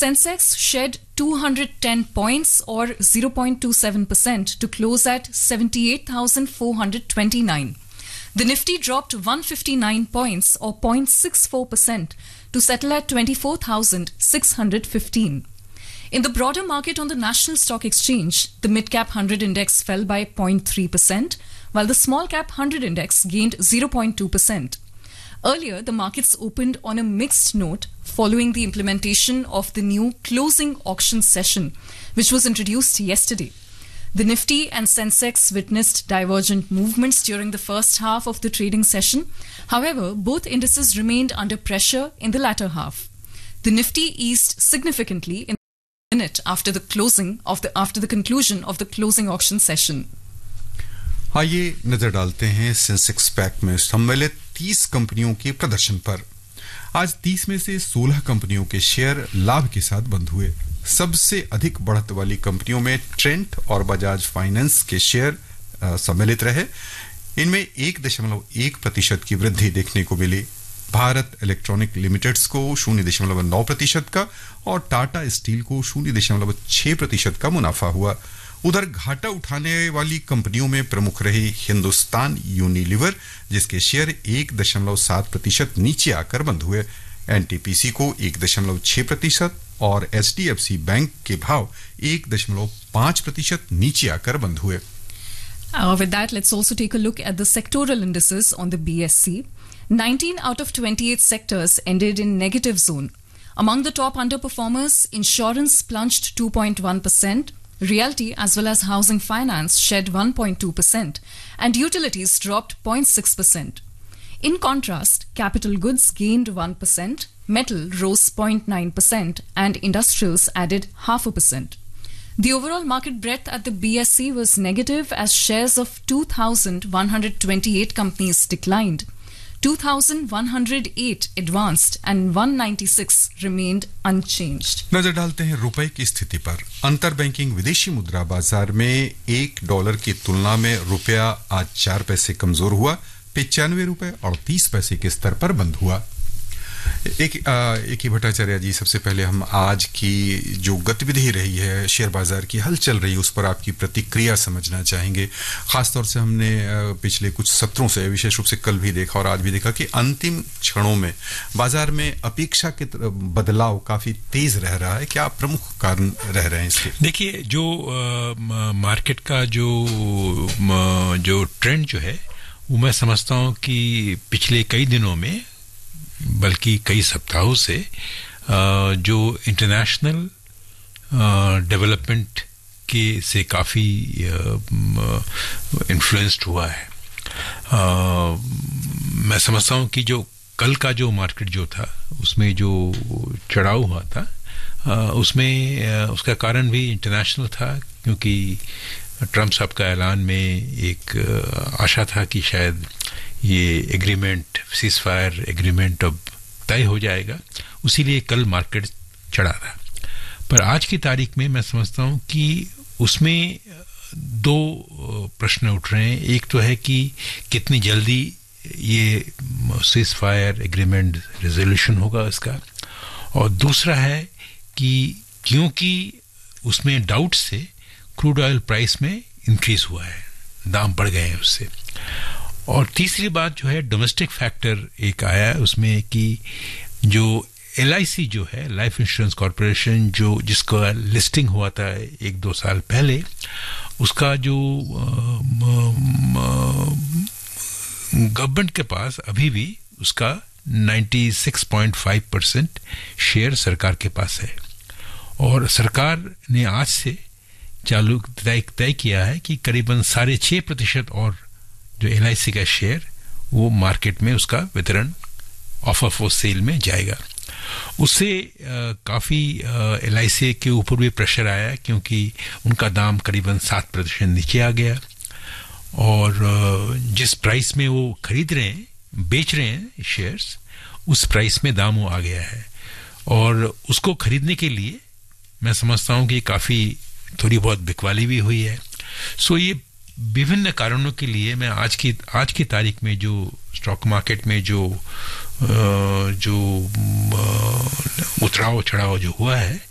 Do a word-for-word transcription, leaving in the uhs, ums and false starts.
Sensex shed two hundred ten points or zero point two seven percent to close at seventy-eight thousand four hundred twenty-nine. The Nifty dropped one hundred fifty-nine points or zero point six four percent to settle at twenty-four thousand six hundred fifteen. In the broader market on the National Stock Exchange, the mid-cap one hundred index fell by zero point three percent, while the small-cap one hundred index gained zero point two percent. Earlier, the markets opened on a mixed note following the implementation of the new closing auction session, which was introduced yesterday. The Nifty and Sensex witnessed divergent movements during the first half of the trading session. However, both indices remained under pressure in the latter half. The Nifty eased significantly in a minute after the closing of the after the conclusion of the closing auction session. आइए नजर डालते हैं Sensex pack में सम्मिलित तीस कंपनियों के प्रदर्शन पर। आज तीस में से सोलह कंपनियों के शेयर लाभ के साथ बंद हुए। सबसे अधिक बढ़त वाली कंपनियों में ट्रेंट और बजाज फाइनेंस के शेयर सम्मिलित रहे। इनमें एक दशमलव एक प्रतिशत की वृद्धि देखने को मिली। भारत इलेक्ट्रॉनिक लिमिटेड्स को शून्य दशमलव नौ प्रतिशत का और टाटा स्टील को शून्य दशमलव छह प्रतिशत का मुनाफा हुआ। उधर घाटा उठाने वाली कंपनियों में प्रमुख रही हिंदुस्तान यूनिलीवर, जिसके शेयर एक दशमलव सात प्रतिशत नीचे आकर बंद हुए। एनटीपीसी को एक दशमलव छह प्रतिशत और एचडीएफसी बैंक के भाव एक दशमलव पांच प्रतिशत नीचे आकर बंद हुए। Uh, with that, let's also take a look at the sectoral indices on the B S C. nineteen out of twenty-eight sectors ended in negative zone. Among the top underperformers, insurance plunged two point one percent, realty as well as housing finance shed one point two percent, and utilities dropped zero point six percent. In contrast, capital goods gained one percent, metal rose zero point nine percent, and industrials added half a percent. The overall market breadth at the B S C was negative as shares of two thousand one hundred twenty-eight companies declined. two thousand one hundred eight advanced and one hundred ninety-six remained unchanged. नजर डालते हैं रुपए की स्थिति पर। अंतर banking विदेशी मुद्रा बाजार में एक डॉलर की तुलना में रुपया आज चार पैसे कमजोर हुआ, पिचानवे रुपए अड़तीस पैसे के स्तर पर बंद हुआ। एक एक ही भट्टाचार्य जी, सबसे पहले हम आज की जो गतिविधि रही है, शेयर बाजार की हलचल रही, उस पर आपकी प्रतिक्रिया समझना चाहेंगे। खासतौर से हमने पिछले कुछ सत्रों से, विशेष रूप से कल भी देखा और आज भी देखा कि अंतिम क्षणों में बाजार में अपेक्षा के बदलाव काफी तेज रह रहा है। क्या प्रमुख कारण रह रहे हैं इसके? देखिए, जो आ, मार्केट का जो आ, जो ट्रेंड जो है, वो मैं समझता हूँ कि पिछले कई दिनों में, बल्कि कई सप्ताहों से जो इंटरनेशनल डेवलपमेंट के से काफ़ी इन्फ्लुएंस्ड हुआ है। आ, मैं समझता हूँ कि जो कल का जो मार्केट जो था, उसमें जो चढ़ाव हुआ था, आ, उसमें आ, उसका कारण भी इंटरनेशनल था, क्योंकि ट्रम्प साहब का ऐलान में एक आशा था कि शायद ये एग्रीमेंट, सीज फायर एग्रीमेंट अब तय हो जाएगा, उसीलिए कल मार्केट चढ़ा था। पर आज की तारीख में मैं समझता हूँ कि उसमें दो प्रश्न उठ रहे हैं। एक तो है कि कितनी जल्दी ये सीज फायर एग्रीमेंट रेजोल्यूशन होगा इसका, और दूसरा है कि क्योंकि उसमें डाउट से क्रूड ऑयल प्राइस में इंक्रीज हुआ है, दाम बढ़ गए हैं उससे। और तीसरी बात जो है, डोमेस्टिक फैक्टर एक आया है उसमें कि जो एल आई सी जो है, लाइफ इंश्योरेंस कॉर्पोरेशन, जो जिसका लिस्टिंग हुआ था एक दो साल पहले, उसका जो गवर्नमेंट के पास अभी भी उसका छियानवे पॉइंट पाँच परसेंट शेयर सरकार के पास है। और सरकार ने आज से चालू तय तय किया है कि करीबन साढ़े छः प्रतिशत और जो एल आई सी का शेयर, वो मार्केट में उसका वितरण ऑफर फॉर सेल में जाएगा। उससे काफ़ी एल आई सी के ऊपर भी प्रेशर आया, क्योंकि उनका दाम करीबन सात प्रतिशत नीचे आ गया, और जिस प्राइस में वो खरीद रहे हैं, बेच रहे हैं शेयर्स, उस प्राइस में दाम वो आ गया है। और उसको खरीदने के लिए मैं समझता हूँ कि काफ़ी थोड़ी बहुत बिकवाली भी हुई है। सो ये विभिन्न कारणों के लिए मैं आज की आज की तारीख में जो स्टॉक मार्केट में जो जो उतराव चढ़ाव जो हुआ है,